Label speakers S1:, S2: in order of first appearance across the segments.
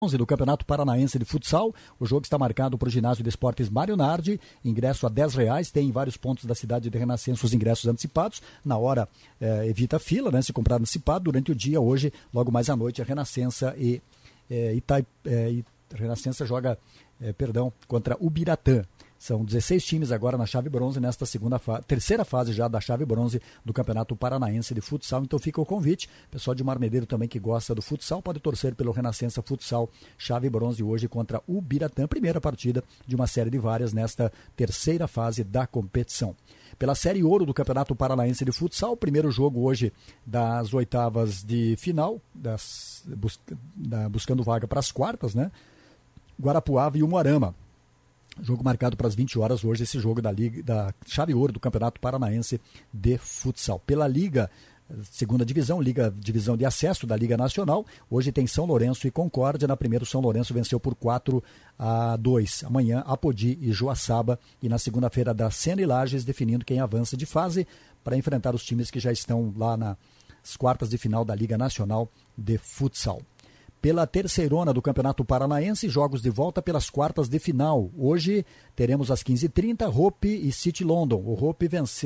S1: do Campeonato Paranaense de Futsal. O jogo está marcado para o Ginásio de Esportes Mário Nardi, ingresso a R$10, tem em vários pontos da cidade de Renascença os ingressos antecipados, na hora evita fila, né, se comprar antecipado. Durante o dia, hoje, logo mais à noite, a Renascença Renascença joga contra o Biratã. São 16 times agora na chave bronze, nesta terceira fase já da chave bronze do Campeonato Paranaense de Futsal. Então fica o convite, pessoal de Marmedeiro também que gosta do futsal, pode torcer pelo Renascença Futsal, chave bronze hoje contra o Biratã, primeira partida de uma série de várias nesta terceira fase da competição. Pela Série Ouro do Campeonato Paranaense de Futsal, primeiro jogo hoje das oitavas de final, buscando vaga para as quartas, né? Guarapuava e Umuarama. Jogo marcado para as 20 horas hoje, esse jogo da chave ouro do Campeonato Paranaense de Futsal. Pela Liga, segunda divisão, divisão de acesso da Liga Nacional, hoje tem São Lourenço e Concórdia. Na primeira, São Lourenço venceu por 4-2. Amanhã, Apodi e Joaçaba. E na segunda-feira, da Sena e Lages, definindo quem avança de fase para enfrentar os times que já estão lá nas quartas de final da Liga Nacional de Futsal. Pela terceirona do Campeonato Paranaense, jogos de volta pelas quartas de final. Hoje teremos às 15h30, Hope e City London. O Hope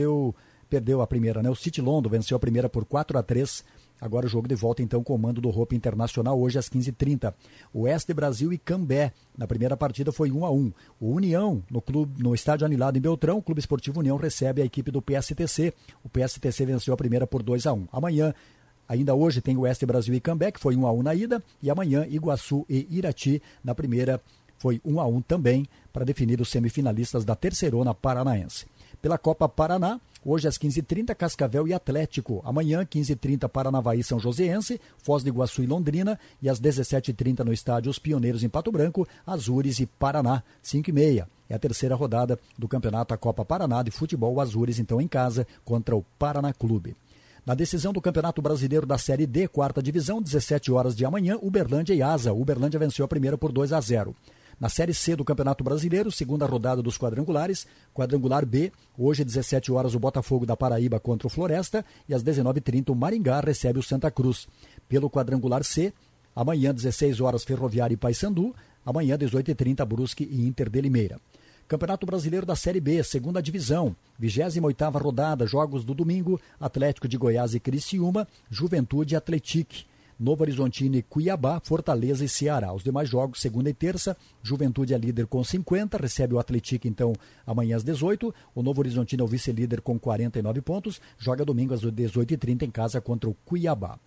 S1: perdeu a primeira, né? O City London venceu a primeira por 4-3. Agora o jogo de volta, então, comando do Hope Internacional, hoje às 15h30. Oeste Brasil e Cambé. Na primeira partida foi 1-1. O União, no estádio Anilado em Beltrão, o Clube Esportivo União recebe a equipe do PSTC. O PSTC venceu a primeira por 2-1. Amanhã, ainda hoje, tem o Oeste Brasil e Cambé, que foi 1-1 na ida, e amanhã Iguaçu e Irati, na primeira foi 1-1 também, para definir os semifinalistas da terceirona paranaense. Pela Copa Paraná, hoje às 15h30, Cascavel e Atlético. Amanhã, 15h30, Paranavaí e São Joséense, Foz do Iguaçu e Londrina, e às 17h30 no estádio Os Pioneiros em Pato Branco, Azures e Paraná, 5h30. É a terceira rodada do campeonato da Copa Paraná de futebol, Azures então em casa contra o Paraná Clube. Na decisão do Campeonato Brasileiro da Série D, quarta divisão, 17 horas de amanhã, Uberlândia e Asa. Uberlândia venceu a primeira por 2-0. Na Série C do Campeonato Brasileiro, segunda rodada dos quadrangulares, quadrangular B, hoje 17 horas o Botafogo da Paraíba contra o Floresta e às 19h30 o Maringá recebe o Santa Cruz. Pelo quadrangular C, amanhã 16 horas Ferroviária e Paysandu, amanhã 18h30 Brusque e Inter de Limeira. Campeonato Brasileiro da Série B, segunda divisão, 28ª rodada, jogos do domingo, Atlético de Goiás e Criciúma, Juventude e Atletique, Novo Horizontino e Cuiabá, Fortaleza e Ceará. Os demais jogos, segunda e terça, Juventude é líder com 50, recebe o Atletique então amanhã às 18, o Novo Horizontino é o vice-líder com 49 pontos, joga domingo às 18h30 em casa contra o Cuiabá.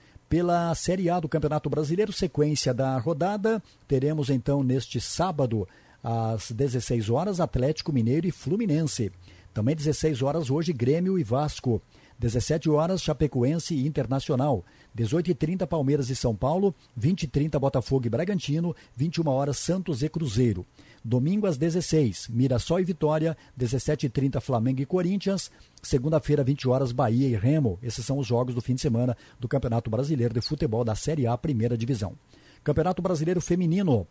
S1: Pela Série A do Campeonato Brasileiro, sequência da rodada, teremos então neste sábado, às 16 horas, Atlético Mineiro e Fluminense. Também 16 horas hoje, Grêmio e Vasco. 17 horas, Chapecoense e Internacional. 18h30, Palmeiras e São Paulo. 20h30, Botafogo e Bragantino. 21 horas, Santos e Cruzeiro. Domingo às 16, Mirassol e Vitória. 17h30, Flamengo e Corinthians. Segunda-feira, 20 horas, Bahia e Remo. Esses são os jogos do fim de semana do Campeonato Brasileiro de Futebol da Série A, primeira divisão. Campeonato Brasileiro Feminino.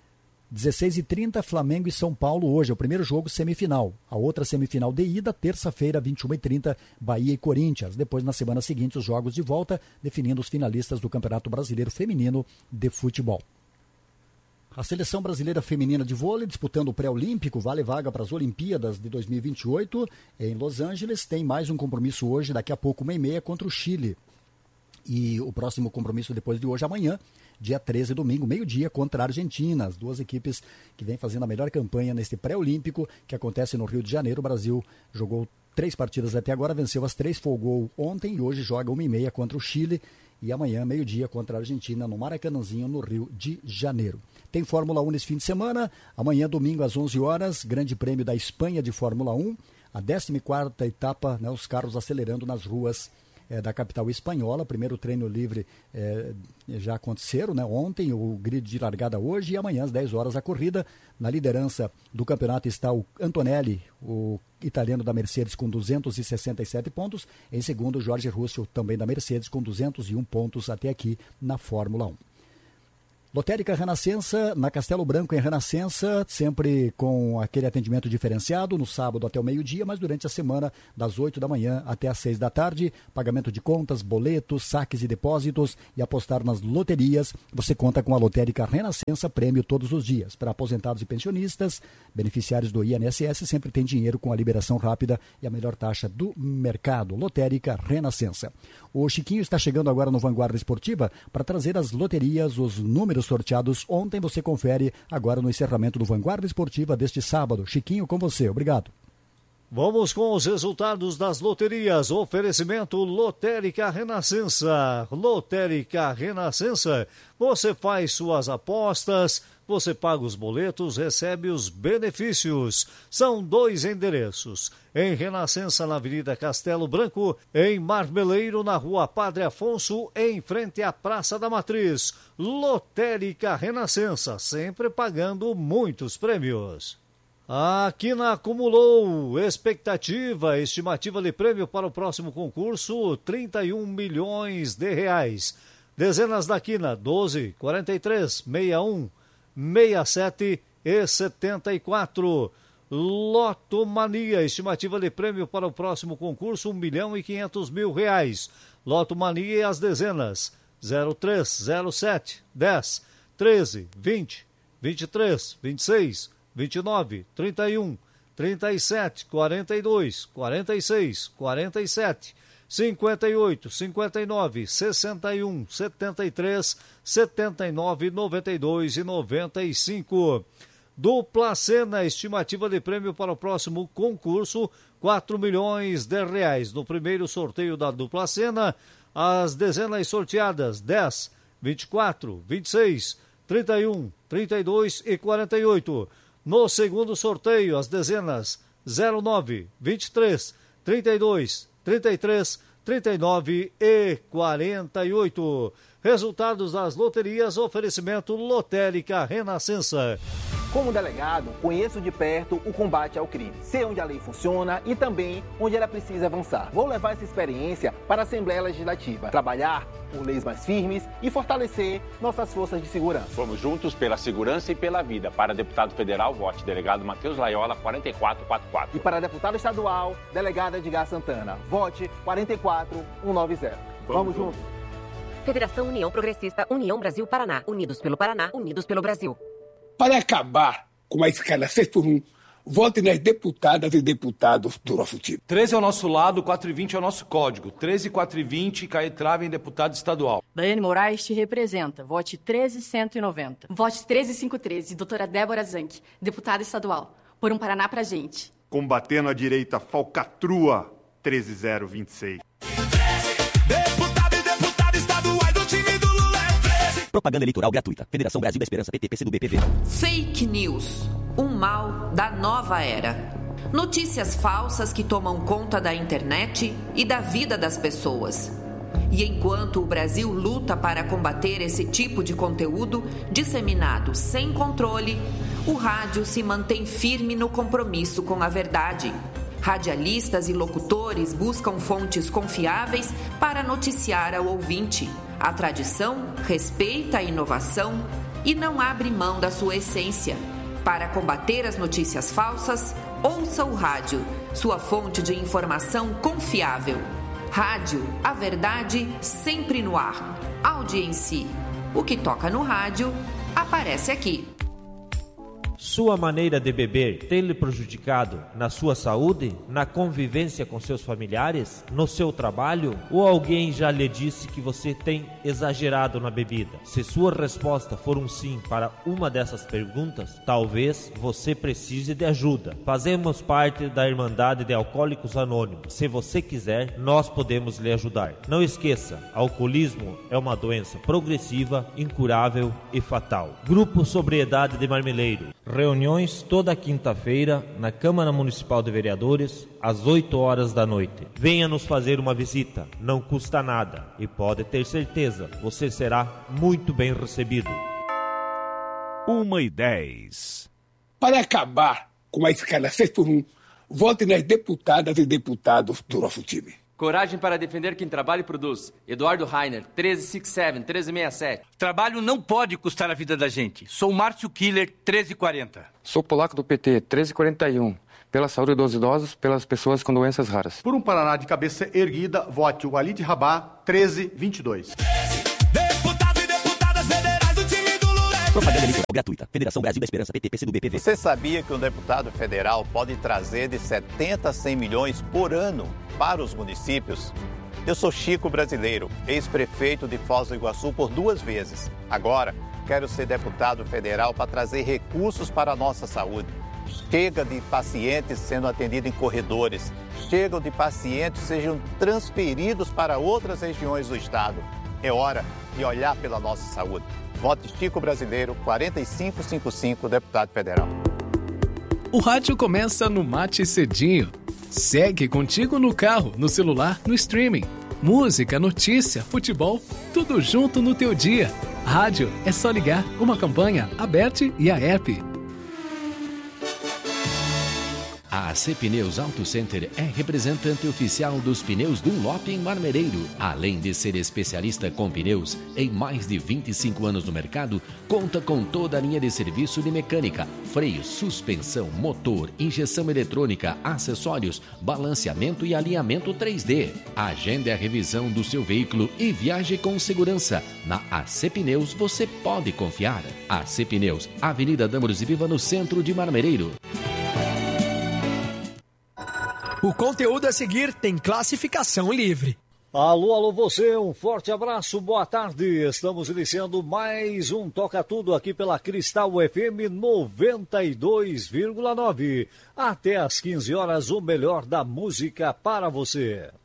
S1: 16h30, Flamengo e São Paulo hoje, é o primeiro jogo semifinal. A outra semifinal de ida, terça-feira, 21h30, Bahia e Corinthians. Depois, na semana seguinte, os jogos de volta, definindo os finalistas do Campeonato Brasileiro Feminino de Futebol. A Seleção Brasileira Feminina de Vôlei, disputando o pré-olímpico, vale vaga para as Olimpíadas de 2028, em Los Angeles, tem mais um compromisso hoje, daqui a pouco, 1h30, contra o Chile. E o próximo compromisso depois de hoje, amanhã, dia 13, domingo, meio-dia, contra a Argentina. As duas equipes que vêm fazendo a melhor campanha neste pré-olímpico, que acontece no Rio de Janeiro. O Brasil jogou 3 partidas até agora, venceu as 3, folgou ontem e hoje joga 1h30 contra o Chile. E amanhã, meio-dia, contra a Argentina, no Maracanãzinho, no Rio de Janeiro. Tem Fórmula 1 nesse fim de semana. Amanhã, domingo, às 11 horas, Grande Prêmio da Espanha de Fórmula 1. A 14ª etapa, né, os carros acelerando nas ruas da capital espanhola. Primeiro treino livre já aconteceram, né? Ontem, o grid de largada hoje e amanhã às 10 horas a corrida. Na liderança do campeonato está o Antonelli, o italiano da Mercedes, com 267 pontos. Em segundo, Jorge Russell, também da Mercedes, com 201 pontos até aqui na Fórmula 1. Lotérica Renascença, na Castelo Branco, em Renascença, sempre com aquele atendimento diferenciado, no sábado até o meio-dia, mas durante a semana, das 8 da manhã até as 6 da tarde, pagamento de contas, boletos, saques e depósitos e apostar nas loterias. Você conta com a Lotérica Renascença, prêmio todos os dias. Para aposentados e pensionistas, beneficiários do INSS, sempre tem dinheiro com a liberação rápida e a melhor taxa do mercado. Lotérica Renascença. O Chiquinho está chegando agora no Vanguarda Esportiva para trazer as loterias, os números sorteados ontem. Você confere agora no encerramento do Vanguarda Esportiva deste sábado. Chiquinho, com você. Obrigado.
S2: Vamos com os resultados das loterias. Oferecimento Lotérica Renascença. Lotérica Renascença. Você faz suas apostas, você paga os boletos, recebe os benefícios. São 2 endereços. Em Renascença, na Avenida Castelo Branco. Em Marmeleiro, na Rua Padre Afonso, em frente à Praça da Matriz. Lotérica Renascença, sempre pagando muitos prêmios. A Quina acumulou estimativa de prêmio para o próximo concurso, 31 milhões de reais. Dezenas da Quina, 12, 43, 61, 67 e 74. Lotomania, estimativa de prêmio para o próximo concurso, 1.500.000 reais. Lotomania e as dezenas, 03, 07, 10, 13, 20, 23, 26, 29, 31, 37, 42, 46, 47, 58, 59, 61, 73, 79, 92 e 95. Dupla Sena, estimativa de prêmio para o próximo concurso, 4 milhões de reais. No primeiro sorteio da Dupla Sena, as dezenas sorteadas 10, 24, 26, 31, 32 e 48. No segundo sorteio, as dezenas 09, 23, 32, 33, 39 e 48. Resultados das loterias, oferecimento Lotérica Renascença.
S3: Como delegado, conheço de perto o combate ao crime. Sei onde a lei funciona e também onde ela precisa avançar. Vou levar essa experiência para a Assembleia Legislativa, trabalhar por leis mais firmes e fortalecer nossas forças de segurança.
S4: Vamos juntos pela segurança e pela vida. Para deputado federal, vote delegado Matheus Laiola, 4444.
S3: E para deputado estadual, delegado Edgar Santana, vote 44190. Vamos juntos.
S5: Federação União Progressista, União Brasil Paraná. Unidos pelo Paraná, unidos pelo Brasil.
S6: Para acabar com a escala 6x1, vote nas deputadas e deputados do nosso time.
S7: 13 é o nosso lado, 420 é o nosso código. 13 e 420, Caetrava em deputado estadual.
S8: Daiane Moraes te representa. Vote 13190.
S9: Vote 13513, doutora Débora Zanck, deputada estadual. Por um Paraná pra gente.
S10: Combatendo a direita, falcatrua, 13026.
S11: Propaganda eleitoral gratuita. Federação Brasil da Esperança, PT, PCdoB, PV.
S12: Fake news. Um mal da nova era. Notícias falsas que tomam conta da internet e da vida das pessoas. E enquanto o Brasil luta para combater esse tipo de conteúdo disseminado sem controle, o rádio se mantém firme no compromisso com a verdade. Radialistas e locutores buscam fontes confiáveis para noticiar ao ouvinte. A tradição respeita a inovação e não abre mão da sua essência. Para combater as notícias falsas, ouça o rádio, sua fonte de informação confiável. Rádio, a verdade sempre no ar. Audiência. O que toca no rádio, aparece aqui.
S13: Sua maneira de beber tem lhe prejudicado na sua saúde, na convivência com seus familiares, no seu trabalho? Ou alguém já lhe disse que você tem exagerado na bebida? Se sua resposta for um sim para uma dessas perguntas, talvez você precise de ajuda. Fazemos parte da Irmandade de Alcoólicos Anônimos. Se você quiser, nós podemos lhe ajudar. Não esqueça, alcoolismo é uma doença progressiva, incurável e fatal. Grupo Sobriedade de Marmeleiro. Reuniões toda quinta-feira na Câmara Municipal de Vereadores, às 8 horas da noite. Venha nos fazer uma visita, não custa nada e pode ter certeza, você será muito bem recebido.
S6: 1h10. Para acabar com a escala 6x1, vote nas deputadas e deputados do nosso time.
S14: Coragem para defender quem trabalha e produz. Eduardo Rainer, 1367.
S15: Trabalho não pode custar a vida da gente. Sou Márcio Killer, 1340.
S16: Sou polaco do PT, 1341. Pela saúde dos idosos, pelas pessoas com doenças raras.
S10: Por um Paraná de cabeça erguida, vote o Walid Rabah, 1322.
S11: Deputado e deputadas federais do time do Lula. Propaganda eleitoral gratuita. Federação Brasil da Esperança, PT, PCdoB, PV.
S17: Você sabia que um deputado federal pode trazer de 70 a 100 milhões por ano para os municípios? Eu sou Chico Brasileiro, ex-prefeito de Foz do Iguaçu por 2 vezes. Agora, quero ser deputado federal para trazer recursos para a nossa saúde. Chega de pacientes sendo atendidos em corredores. Chega de pacientes sejam transferidos para outras regiões do estado. É hora de olhar pela nossa saúde. Vote Chico Brasileiro, 4555, deputado federal.
S18: O rádio começa no Mate Cedinho. Segue contigo no carro, no celular, no streaming. Música, notícia, futebol, tudo junto no teu dia. Rádio é só ligar. Uma campanha, Aberte e a app.
S19: A AC Pneus Auto Center é representante oficial dos pneus Dunlop em Marmereiro. Além de ser especialista com pneus em mais de 25 anos no mercado, conta com toda a linha de serviço de mecânica, freios, suspensão, motor, injeção eletrônica, acessórios, balanceamento e alinhamento 3D. Agende a revisão do seu veículo e viaje com segurança. Na AC Pneus você pode confiar. AC Pneus, Avenida Dâmaros e Viva, no centro de Marmereiro.
S20: O conteúdo a seguir tem classificação livre.
S2: Alô, você, um forte abraço, boa tarde. Estamos iniciando mais um Toca Tudo aqui pela Cristal FM 92,9. Até às 15 horas, o melhor da música para você.